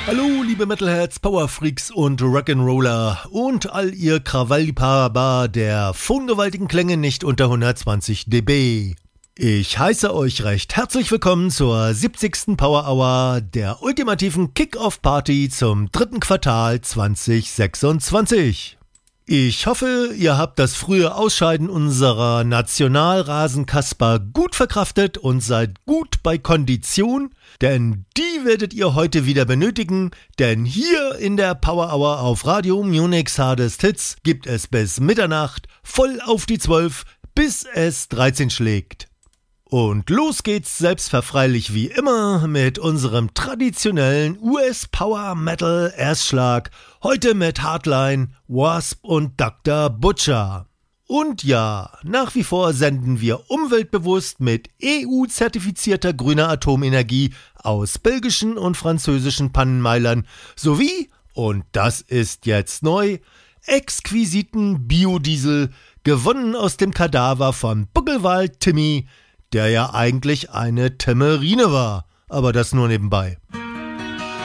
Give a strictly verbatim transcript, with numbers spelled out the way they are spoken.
Hallo liebe Metalheads, Powerfreaks und Rock'n'Roller und all ihr Krawallliebhaber der phongewaltigen Klänge nicht unter hundertzwanzig Dezibel. Ich heiße euch recht herzlich willkommen zur siebzigsten Power Hour der ultimativen Kick-Off-Party zum dritten Quartal zwanzig sechsundzwanzig. Ich hoffe, ihr habt das frühe Ausscheiden unserer Nationalrasenkasper gut verkraftet und seid gut bei Kondition, denn die werdet ihr heute wieder benötigen, denn hier in der Power Hour auf Radio Munich's Hardest Hits gibt es bis Mitternacht voll auf die zwölf, bis es dreizehn schlägt. Und los geht's selbstverfreilich wie immer mit unserem traditionellen U S-Power-Metal-Erstschlag, heute mit Hardline, Wasp und Doktor Butcher. Und ja, nach wie vor senden wir umweltbewusst mit E U-zertifizierter grüner Atomenergie aus belgischen und französischen Pannenmeilern sowie, und das ist jetzt neu, exquisiten Biodiesel, gewonnen aus dem Kadaver von Buckelwald Timmy, der ja eigentlich eine Temerine war, aber das nur nebenbei.